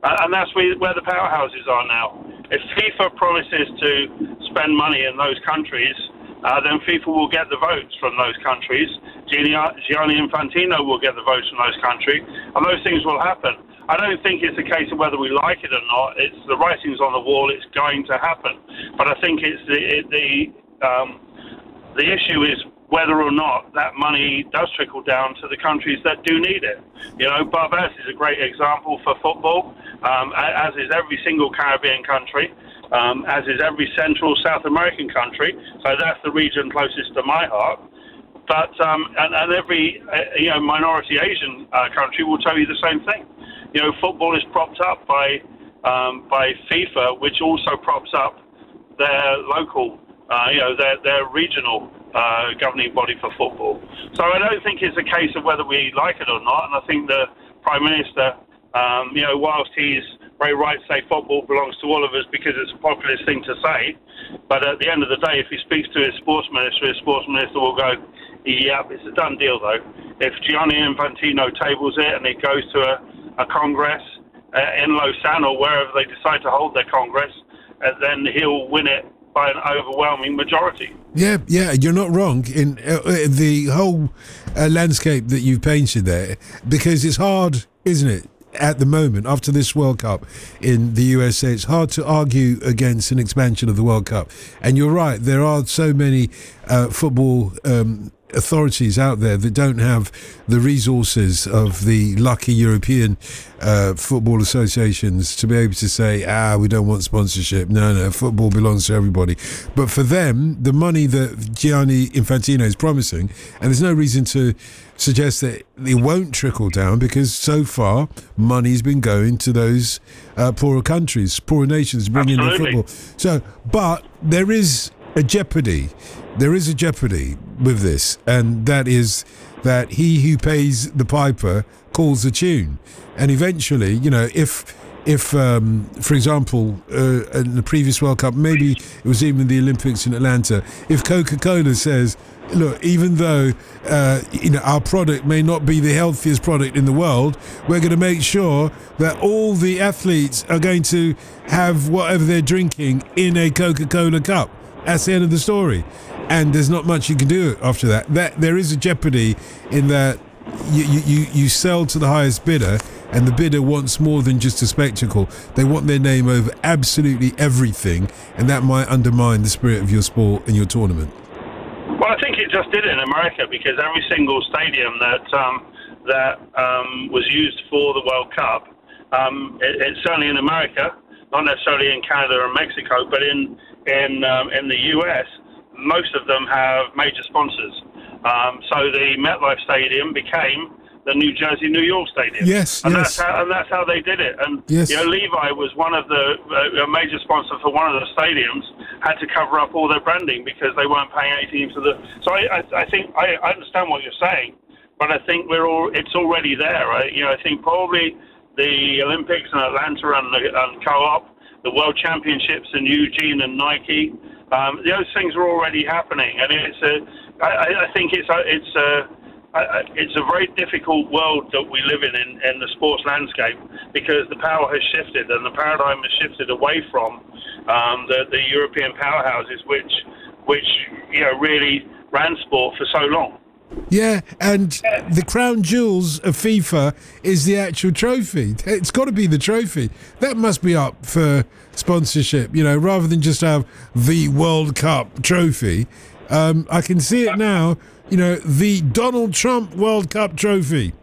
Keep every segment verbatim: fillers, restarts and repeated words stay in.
Uh, and that's where, where the powerhouses are now. If FIFA promises to spend money in those countries, uh, then FIFA will get the votes from those countries. Gianni, Gianni Infantino will get the votes from those countries, and those things will happen. I don't think it's a case of whether we like it or not. It's the writing's on the wall. It's going to happen. But I think it's the it, the um, the issue is whether or not that money does trickle down to the countries that do need it. You know, Barbados is a great example for football, um, as is every single Caribbean country, um, as is every Central South American country. So that's the region closest to my heart. But um, and, and every uh, you know minority Asian uh, country will tell you the same thing. You know, football is propped up by um, by FIFA, which also props up their local, uh, you know, their their regional uh, governing body for football. So I don't think it's a case of whether we like it or not. And I think the Prime Minister, um, you know, whilst he's very right to say football belongs to all of us because it's a populist thing to say, but at the end of the day, if he speaks to his sports minister, his sports minister will go, yeah, it's a done deal though. If Gianni Infantino tables it and it goes to a a Congress uh, in Lausanne or wherever they decide to hold their Congress, uh, then he'll win it by an overwhelming majority. Yeah, yeah, you're not wrong in uh, the whole uh, landscape that you've painted there, because it's hard, isn't it, at the moment, after this World Cup in the U S A, it's hard to argue against an expansion of the World Cup. And you're right, there are so many uh, football um, authorities out there that don't have the resources of the lucky European uh, football associations to be able to say, ah, we don't want sponsorship. No, no, football belongs to everybody. But for them, the money that Gianni Infantino is promising, and there's no reason to suggest that it won't trickle down, because so far money's been going to those uh, poorer countries, poorer nations, bringing the football. So, but there is a jeopardy. There is a jeopardy with this, and that is that he who pays the piper calls the tune. And eventually, you know, if, if um, for example, uh, in the previous World Cup, maybe it was even the Olympics in Atlanta, if Coca-Cola says, look, even though uh, you know our product may not be the healthiest product in the world, we're going to make sure that all the athletes are going to have whatever they're drinking in a Coca-Cola cup. That's the end of the story. And there's not much you can do after that. That there is a jeopardy in that you, you, you sell to the highest bidder, and the bidder wants more than just a spectacle. They want their name over absolutely everything, and that might undermine the spirit of your sport and your tournament. Well, I think it just did in America, because every single stadium that um, that um, was used for the World Cup, um, it, it's certainly in America, not necessarily in Canada and Mexico, but in in um, in the U S, most of them have major sponsors. Um, so the MetLife Stadium became the New Jersey New York Stadium. Yes, and yes. That's how, and that's how they did it. And yes. you know, Levi was one of the uh, a major sponsor for one of the stadiums. Had to cover up all their branding because they weren't paying anything to the. So I, I, I think I, I understand what you're saying, but I think we're all it's already there. Right? You know, I think probably the Olympics and Atlanta and, and Co-op, the World Championships in Eugene and Nike. Um, those things are already happening, and it's a. I, I think it's a, it's a. I, it's a very difficult world that we live in, in in the sports landscape, because the power has shifted and the paradigm has shifted away from um, the the European powerhouses, which which you know really ran sport for so long. Yeah, and the crown jewels of FIFA is the actual trophy. It's got to be the trophy. That must be up for sponsorship, you know, rather than just have the World Cup trophy. Um, I can see it now, you know, the Donald Trump World Cup trophy.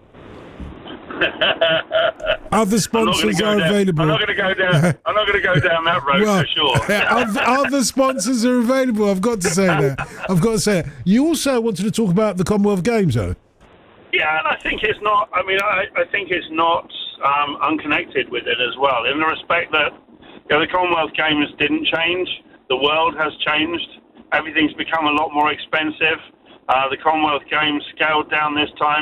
Other sponsors are down, available. I'm not going to go down. I'm not going to go down that road well, for sure. other, other sponsors are available. I've got to say that. I've got to say it. You also wanted to talk about the Commonwealth Games, though. Yeah, and I think it's not. I mean, I, I think it's not um, unconnected with it as well, in the respect that you know, the Commonwealth Games didn't change. The world has changed. Everything's become a lot more expensive. Uh, the Commonwealth Games scaled down this time.